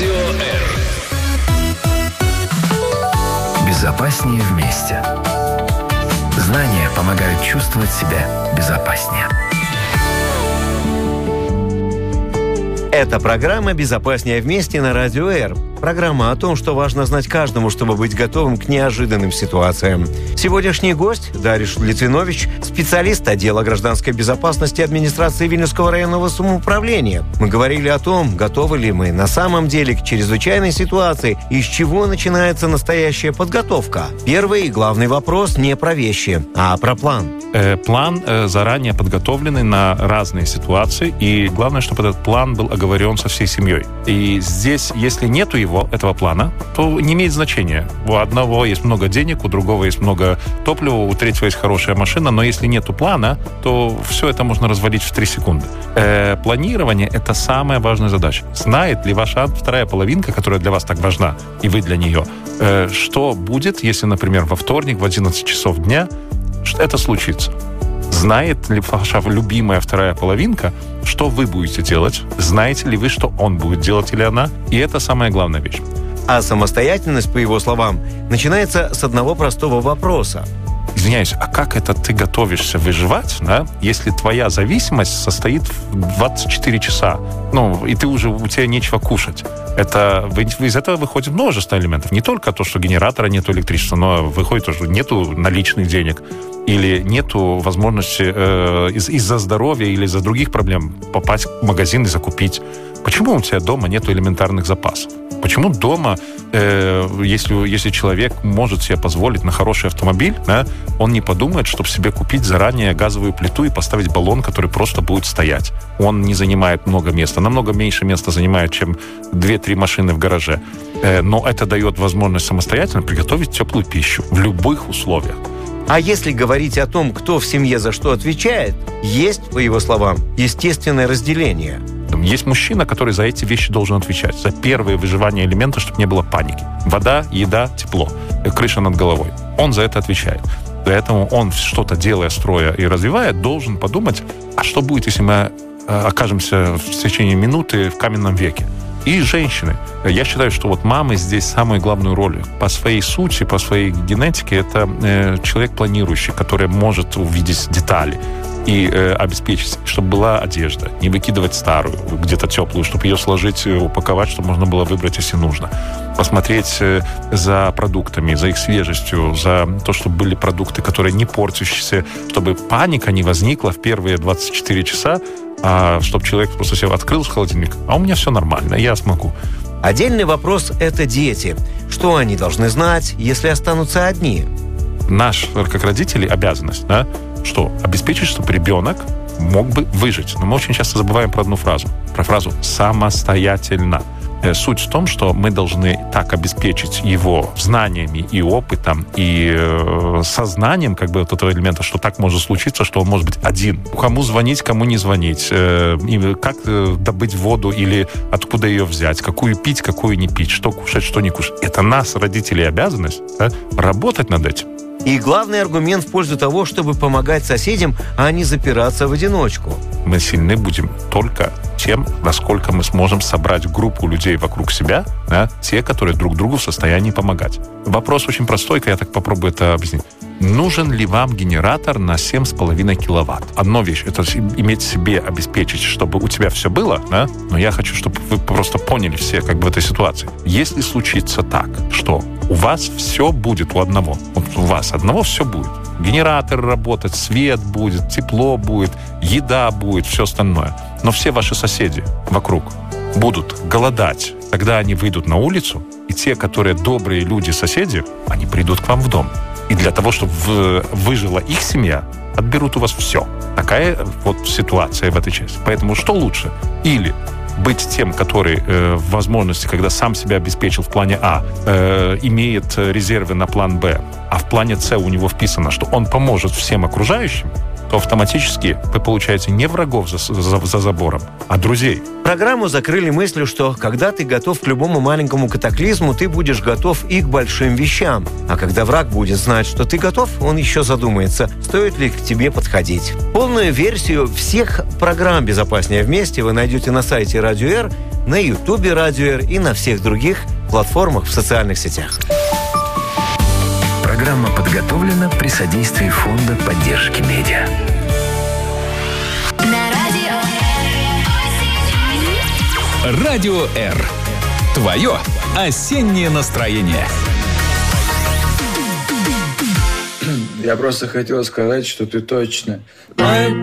Радио Р. Безопаснее вместе. Знания помогают чувствовать себя безопаснее. Это программа «Безопаснее вместе» на Радио Р. Программа о том, что важно знать каждому, чтобы быть готовым к неожиданным ситуациям. Сегодняшний гость Дариш Литвинович, специалист отдела гражданской безопасности администрации Вильнюсского районного самоуправления. Мы говорили о том, готовы ли мы на самом деле к чрезвычайной ситуации и с чего начинается настоящая подготовка. Первый и главный вопрос не про вещи, а про план. План заранее подготовленный на разные ситуации, и главное, чтобы этот план был оговорен со всей семьей. И здесь, если нету этого плана, то не имеет значения. У одного есть много денег, у другого есть много топлива, у третьего есть хорошая машина, но если нету плана, то все это можно развалить в 3 секунды. Планирование — это самая важная задача. Знает ли ваша вторая половинка, которая для вас так важна, и вы для нее, что будет, если, например, во вторник в 11 часов дня это случится? Знает ли ваша любимая вторая половинка, что вы будете делать? Знаете ли вы, что он будет делать или она? И это самая главная вещь. А самостоятельность, по его словам, начинается с одного простого вопроса. Извиняюсь, а как это ты готовишься выживать, да, если твоя зависимость состоит в 24 часа? И у тебя нечего кушать. Из этого выходит множество элементов. Не только то, что генератора нету электричества, но выходит то, что нету наличных денег, или нету возможности из-за здоровья или из-за других проблем попасть в магазин и закупить. Почему у тебя дома нету элементарных запасов? Почему дома, если человек может себе позволить на хороший автомобиль, да, он не подумает, чтобы себе купить заранее газовую плиту и поставить баллон, который просто будет стоять? Он не занимает много места, намного меньше места занимает, чем 2-3 машины в гараже. Но это дает возможность самостоятельно приготовить теплую пищу в любых условиях. А если говорить о том, кто в семье за что отвечает, есть, по его словам, естественное разделение. Есть мужчина, который за эти вещи должен отвечать. За первые выживание элемента, чтобы не было паники. Вода, еда, тепло, крыша над головой. Он за это отвечает. Поэтому он, что-то делая, строя и развивая, должен подумать, а что будет, если мы окажемся в течение минуты в каменном веке? И женщины. Я считаю, что мамы здесь самую главную роль. По своей сути, по своей генетике, это человек планирующий, который может увидеть детали и обеспечить, чтобы была одежда, не выкидывать старую, где-то теплую, чтобы ее сложить, упаковать, чтобы можно было выбрать, если нужно. Посмотреть за продуктами, за их свежестью, за то, чтобы были продукты, которые не портящиеся, чтобы паника не возникла в первые 24 часа, чтобы человек просто себе открыл холодильник, а у меня все нормально, я смогу. Отдельный вопрос – это дети. Что они должны знать, если останутся одни? Наш, как родители, обязанность, да, что обеспечить, чтобы ребенок мог бы выжить. Но мы очень часто забываем про одну фразу. Про фразу «самостоятельно». Суть в том, что мы должны так обеспечить его знаниями и опытом, и сознанием этого элемента, что так может случиться, что он может быть один. Кому звонить, кому не звонить, как добыть воду или откуда ее взять, какую пить, какую не пить, что кушать, что не кушать. Это нас, родителей, обязанность, да, работать над этим. И главный аргумент в пользу того, чтобы помогать соседям, а не запираться в одиночку. Мы сильны будем только тем, насколько мы сможем собрать группу людей вокруг себя, да, те, которые друг другу в состоянии помогать. Вопрос очень простой, я так попробую это объяснить. Нужен ли вам генератор на 7,5 киловатт? Одна вещь — это иметь себе, обеспечить, чтобы у тебя все было, да? Но я хочу, чтобы вы просто поняли все в этой ситуации. Если случится так, что у вас все будет у одного, у вас одного все будет. Генератор работать, свет будет, тепло будет, еда будет, все остальное. Но все ваши соседи вокруг будут голодать. Тогда они выйдут на улицу, и те, которые добрые люди-соседи, они придут к вам в дом. И для того, чтобы выжила их семья, отберут у вас все. Такая ситуация в этой части. Поэтому что лучше? Или быть тем, который в возможности, когда сам себя обеспечил в плане А, имеет резервы на план Б, а в плане С у него вписано, что он поможет всем окружающим, то автоматически вы получаете не врагов за забором, а друзей. Программу закрыли мыслью, что когда ты готов к любому маленькому катаклизму, ты будешь готов и к большим вещам. А когда враг будет знать, что ты готов, он еще задумается, стоит ли к тебе подходить. Полную версию всех программ «Безопаснее вместе» вы найдете на сайте Радио Р, на Ютубе Радио Р и на всех других платформах в социальных сетях. Программа подготовлена при содействии Фонда поддержки медиа. Радио Р. Твое осеннее настроение. Я просто хотел сказать, что ты точно